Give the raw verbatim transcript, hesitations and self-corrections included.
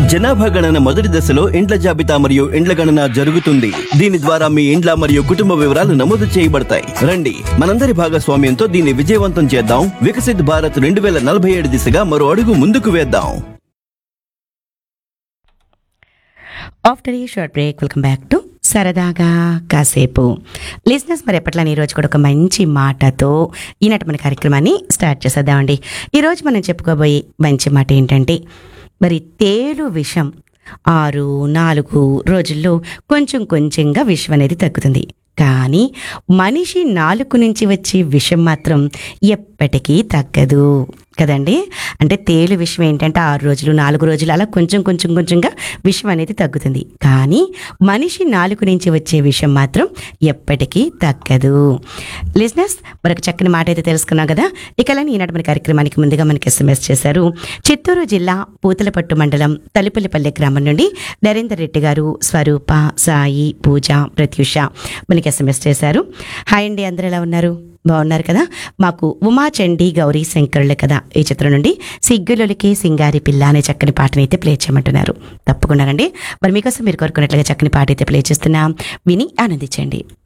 జనాభా గణన మొదటి దశలో ఇండ్ల జాబితా మరియు ఇండ్ల గణన జరుగుతుంది. దీని ద్వారా మీ ఇండ్ల మరియు కుటుంబ వివరాలు నమోదు చేయబడతాయి. రండి, మనందరి భాగస్వామ్యంతో దీన్ని విజయవంతం చేద్దాం. వికసిత్ భారత్ రెండు వేల నలభై ఏడు దిశగా మరో అడుగు ముందుకు వేద్దాం. ఆఫ్టర్ ఈ short break welcome back to సరదాగా కాసేపు. లిజినెస్ మరి ఎప్పట్లానే ఈరోజు కూడా ఒక మంచి మాటతో ఈనాటి మన కార్యక్రమాన్ని స్టార్ట్ చేసేద్దామండి. ఈరోజు మనం చెప్పుకోబోయే మంచి మాట ఏంటంటే, మరి తేలు విషం ఆరు నాలుగు రోజుల్లో కొంచెం కొంచెంగా విషం అనేది తగ్గుతుంది. కానీ మనిషి నాలుగు నుంచి వచ్చే విషం మాత్రం ఎప్పటికీ తగ్గదు కదండి. అంటే తేలు విషయం ఏంటంటే ఆరు రోజులు నాలుగు రోజులు అలా కొంచెం కొంచెం కొంచెంగా విషం అనేది తగ్గుతుంది. కానీ మనిషి నాలుగు నుంచి వచ్చే విషం మాత్రం ఎప్పటికీ తగ్గదు. లిజినెస్ మరొక చక్కని మాట అయితే తెలుసుకున్నాం కదా. ఇక ఈనాటి మన కార్యక్రమానికి ముందుగా మనకి ఎస్ఎంఎస్ చేశారు చిత్తూరు జిల్లా పూతలపట్టు మండలం తలుపులపల్లె గ్రామం నుండి నరేందర్ రెడ్డి గారు. స్వరూప, సాయి, పూజ, ప్రత్యూష మనకి ఎస్ఎంఎస్ చేశారు. హాయ్ అండి, అందరూ ఎలా ఉన్నారు? బాగున్నారు కదా. మాకు ఉమా చండీ గౌరీ శంకరులే కదా ఈ చిత్రం నుండి సిగ్గులొలికే సింగారి పిల్ల అనే చక్కని పాటని అయితే ప్లే చేయమంటున్నారు. తప్పకుండా రండి. మరి మీకోసం మీరు కోరుకున్నట్లుగా చక్కని పాట అయితే ప్లే చేస్తున్నాం, విని ఆనందించండి.